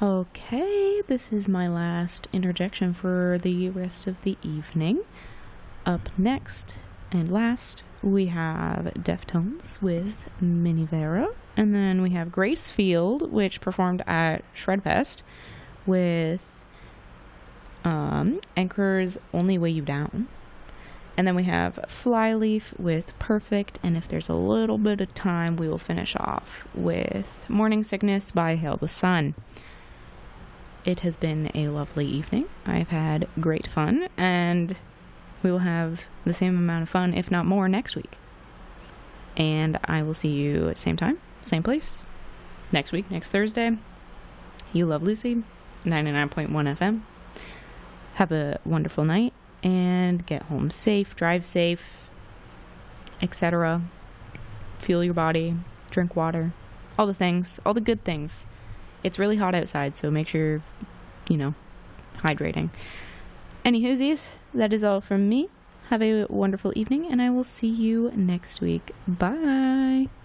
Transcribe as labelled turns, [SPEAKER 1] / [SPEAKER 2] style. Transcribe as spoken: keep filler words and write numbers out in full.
[SPEAKER 1] Okay, this is my last interjection for the rest of the evening. Up next and last, we have Deftones with Mini Vera, and then we have Grace Field, which performed at Shredfest with um, Anchor's Only Way You Down. And then we have Flyleaf with Perfect, and if there's a little bit of time, we will finish off with Morning Sickness by Hail the Sun. It has been a lovely evening. I've had great fun, and we will have the same amount of fun, if not more, next week. And I will see you at same time, same place, next week, next Thursday. You Love Lucy, ninety-nine point one F M. Have a wonderful night, and get home safe, drive safe, et cetera. Fuel your body, drink water, all the things, all the good things. It's really hot outside, so make sure, you know, hydrating. Any hoosies, that is all from me. Have a wonderful evening, and I will see you next week. Bye!